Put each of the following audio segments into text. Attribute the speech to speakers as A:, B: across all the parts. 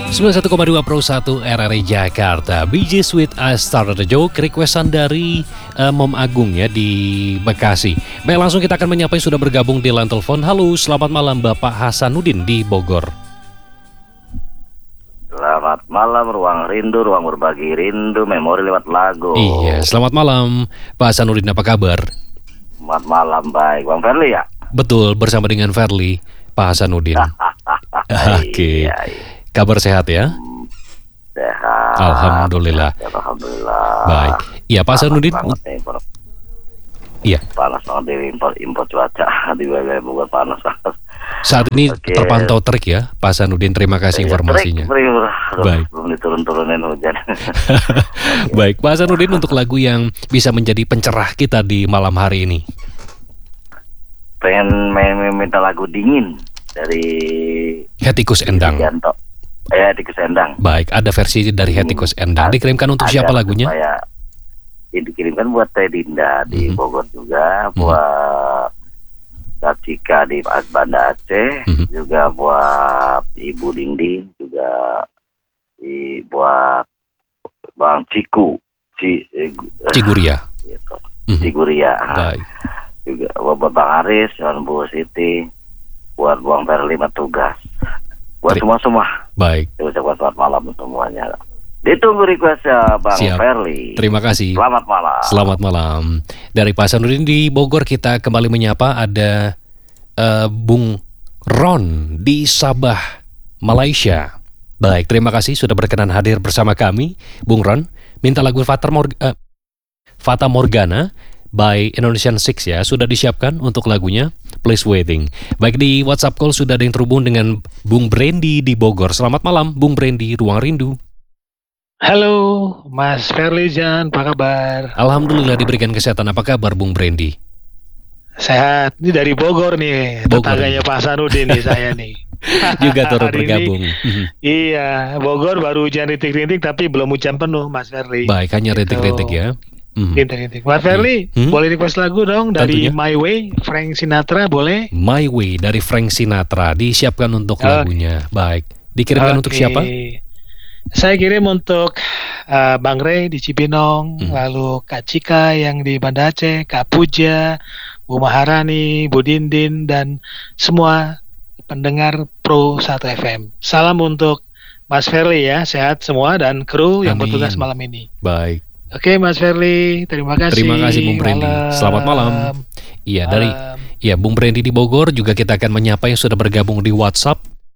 A: 91,2 Pro 1 RRI Jakarta. BJ Sweet I Started a Joke, requestan dari Mom Agung ya di Bekasi. Baik, langsung kita akan menyapa yang sudah bergabung di line telepon. Halo, selamat malam Bapak Hasanuddin di Bogor.
B: Selamat malam, ruang rindu, ruang berbagi rindu, memori lewat lagu.
A: Iya, selamat malam Pak Hasanuddin, apa kabar?
B: Selamat malam, baik. Bang Ferli ya?
A: Betul, bersama dengan Ferli, Pak Hasanuddin. Oke.
B: Iya, iya.
A: Kabar sehat ya?
B: Sehat.
A: Alhamdulillah.
B: Alhamdulillah.
A: Baik. Iya Pak Hasanuddin. Iya.
B: Panas banget di impor cuaca di wilayah Bogor, panas banget.
A: Saat ini terpantau terik ya Pak Hasanuddin, terima kasih informasinya. Baik.
B: Belum diturun-turunin hujan.
A: Baik, Pak Hasanuddin, untuk lagu yang bisa menjadi pencerah kita di malam hari ini.
B: Pengen minta lagu Dingin dari
A: Hettikus Endang.
B: Hettikus Endang.
A: Baik, ada versi dari Hettikus Endang. Dikirimkan untuk siapa lagunya?
B: Dikirimkan buat Teh Dinda di Bogor juga, buat Kak Cika di Banda Aceh, juga buat Ibu Dingding, juga buat Bang Ciguria. Gitu. Ciguria.
A: Baik.
B: Juga buat Bang Aris dan Bu Siti, buat Bang Ferli Tugas. Buat semua. Baik. Ucapkan selamat malam semuanya. Ditunggu requestnya Bang Ferli.
A: Terima kasih.
B: Selamat malam.
A: Selamat malam. Dari Pak Hasanuddin di Bogor, kita kembali menyapa ada Bung Ron di Sabah, Malaysia. Baik, terima kasih sudah berkenan hadir bersama kami, Bung Ron. Minta lagu Fata Morgana by Indonesian Six ya, sudah disiapkan untuk lagunya. Please waiting. Baik, di WhatsApp call sudah ada yang terhubung dengan Bung Brandy di Bogor. Selamat malam, Bung Brandy, Ruang Rindu.
C: Halo, Mas Ferlijan, apa kabar?
A: Alhamdulillah diberikan kesehatan. Apa kabar, Bung Brandy?
C: Sehat. Ini dari Bogor nih, tetangganya Pak Hasanuddin nih saya nih.
A: Juga turut bergabung.
C: Iya, Bogor baru hujan rintik-rintik tapi belum hujan penuh, Mas Ferli.
A: Baik, hanya rintik-rintik ya.
C: Rintik-rintik. Mas Ferli, boleh request lagu dong dari
A: Tentunya.
C: My Way, Frank Sinatra, boleh?
A: My Way dari Frank Sinatra disiapkan untuk lagunya. Baik, dikirimkan untuk siapa?
C: Saya kirim untuk Bang Rey di Cibinong, lalu Kak Cika yang di Banda Aceh, Kak Puja, Bu Maharani, Bu Dindin, dan semua pendengar Pro 1 FM. Salam untuk Mas Ferli ya, sehat semua dan kru yang bertugas malam ini.
A: Baik.
C: Oke, Mas Ferli, terima kasih.
A: Terima kasih Bung Brandy. Selamat malam. Iya, Bung Brandy di Bogor, juga kita akan menyapa yang sudah bergabung di WhatsApp.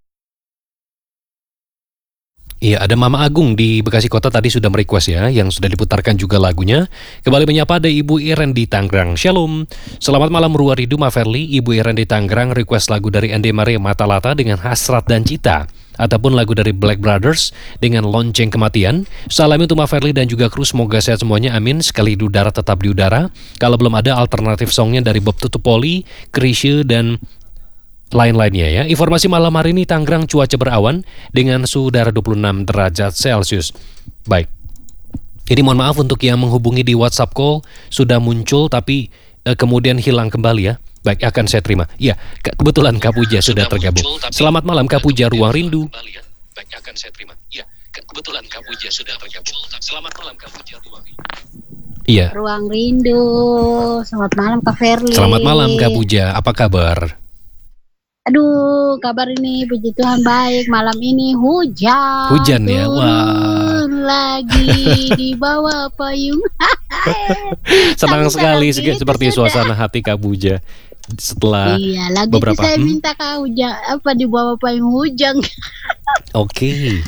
A: Iya, ada Mama Agung di Bekasi Kota tadi sudah merequest ya, yang sudah diputarkan juga lagunya. Kembali menyapa ada Ibu Iren di Tangerang. Shalom. Selamat malam Ruang Rindu, Ma Ferli. Ibu Iren di Tangerang request lagu dari Ende Maria Matalata dengan Hasrat dan Cita, ataupun lagu dari Black Brothers dengan Lonceng Kematian. Salam untuk Ma Ferli dan juga kru, semoga sehat semuanya, amin. Sekali di udara tetap di udara. Kalau belum ada alternatif songnya dari Bob Tutupoli, Krisye, dan lain-lainnya ya. Informasi malam hari ini, Tangerang cuaca berawan dengan suhu udara 26 derajat Celcius. Baik. Jadi mohon maaf untuk yang menghubungi di WhatsApp call sudah muncul tapi kemudian hilang kembali ya. Baik, akan saya terima. Iya, kebetulan Kak Puja sudah tergabung. Selamat malam Kak Puja, Ruang Rindu. Baik, akan saya terima. Iya, kebetulan Kak Puja sudah tergabung. Selamat malam Kak Puja, Ruang Rindu. Iya.
D: Ruang Rindu. Selamat malam Kak Ferli.
A: Selamat malam Kak Puja, apa kabar?
D: Aduh, kabar ini puji Tuhan baik. Malam ini hujan.
A: Hujan ya, wah.
D: Lagi di bawah payung.
A: Senang sekali seperti suasana hati Kak Puja setelah
D: lagu
A: beberapa.
D: Saya minta Kak hujan di bawah payung hujan.
A: Oke,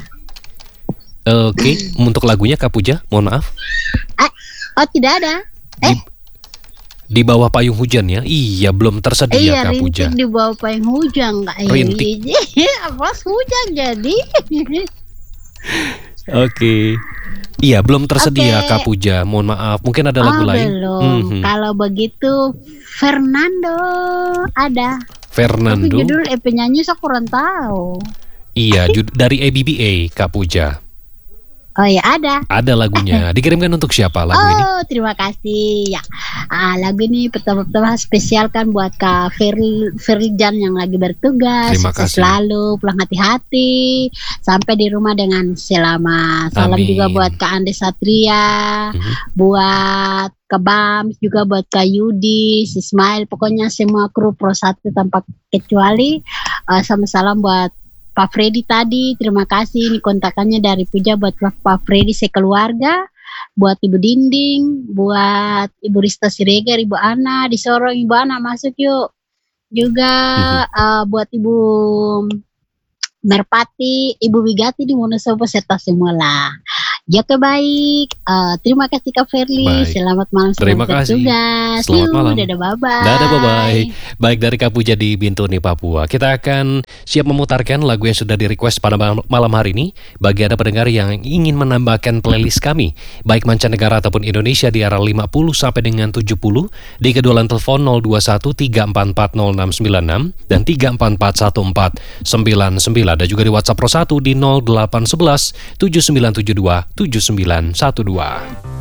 A: untuk lagunya Kak Puja, mohon maaf.
D: Oh, tidak ada.
A: Di bawah payung hujan ya? Iya, belum tersedia Kak Puja.
D: Rintik di bawah payung hujan Kak.
A: Rintik.
D: Pas hujan jadi.
A: Oke. Iya, belum tersedia Kak Puja. Mohon maaf. Mungkin ada lagu lain.
D: Belum. Kalau begitu Fernando ada.
A: Fernando.
D: Tapi judul penyanyi saya kurang tahu.
A: Iya, dari ABBA Kak Puja.
D: Oh ya ada.
A: Ada lagunya. Dikirimkan untuk siapa lagu ini?
D: Oh terima kasih ya. Lagu ini pertama-tama spesial kan buat Kak Ferlijan yang lagi bertugas.
A: Terima
D: Sukses
A: kasih.
D: selalu, pulang hati-hati, sampai di rumah dengan selamat. Salam
A: Amin.
D: juga buat Kak Ande Satria, buat Kak Bams, juga buat Kak Yudi, si Ismail, pokoknya semua kru Pro 1 tanpa kecuali. Sama salam buat Pak Freddy tadi, terima kasih. Ini kontakannya dari Puja buat Pak Freddy sekeluarga, buat Ibu Dinding, buat Ibu Rista Siregar, Ibu Ana di Sorong, Ibu Ana masuk yuk. Juga buat Ibu Merpati, Ibu Wigati di Wonosobo serta semua lah. Jaga baik. Terima kasih Kak Ferli.
A: Baik.
D: Selamat malam.
A: Terima kasih.
D: Bertugas.
A: Selamat malam.
D: Dadah bye-bye.
A: Dadah bye-bye. Baik, dari Kak Puja di Bintuni, Papua. Kita akan siap memutarkan lagu yang sudah di-request pada malam hari ini. Bagi Anda pendengar yang ingin menambahkan playlist kami, baik mancanegara ataupun Indonesia di era 50 sampai dengan 70, di kedua line telepon 021-344-0696 dan 344-1499, dan juga di WhatsApp Pro 1 di 0811 7972 7912.